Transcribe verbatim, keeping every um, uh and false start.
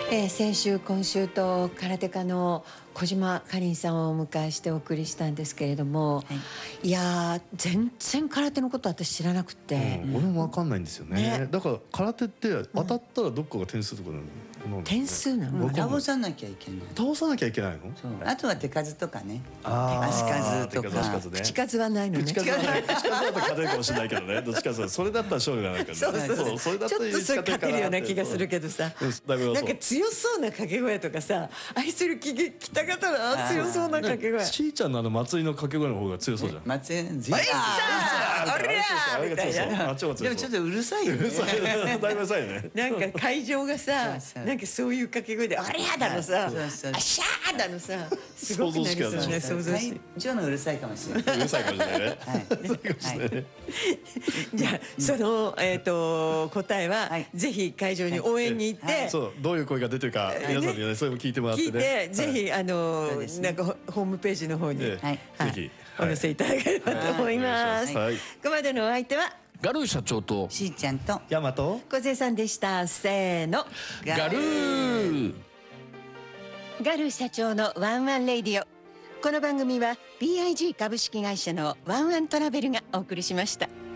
えー、先週今週と空手家の小島かりんさんをお迎えしてお送りしたんですけれども、はい、いや全然空手のこと私知らなくて、 うん、俺も分かんないんですよ ね, ねだから空手って当たったらどっかが点数とかなの、 うん、点数なの、 倒さなきゃいけない倒さなきゃいけないの。 そうあとは手数とかね、 足数とか、 ね、 口数はないのね。 口数はない口数だと勝てるかもしれないけどねどっちかそれだったら勝利がないからね。 そうそうそう、 それだったらちょっとそれ勝てるような気がするけどさ、なんか強そうな掛け声とかさ、愛する喜多方の強そうな掛け声、 しーちゃんのあの松井の掛け声の方が強そうじゃん。 松井おいさあおりゃーみたいな。 でもちょっとうるさいよね。 だいぶうるさいね。 なんか会場がさ、なんかそういう掛け声で「ありゃ!」だのさ「あしゃー!」だのさ、すごくなりそうね。想像し会場のうるさいかもしれない。 うるさいかもしれないね。 じゃあそのえっと答えはぜひ会場に応援に行って、 そうどういう声が出てるか皆さんにねそれも聞いてもらってね。 聞いてぜひあのなんかホームページの方にぜひお寄せいただければと思います。ここまでのお相手はガルー社長としーちゃんとヤマト小杉さんでした。せーの、 ガルーガルー社長のワンワンレイディオ。この番組は ビーアイジー 株式会社のワンワントラベルがお送りしました。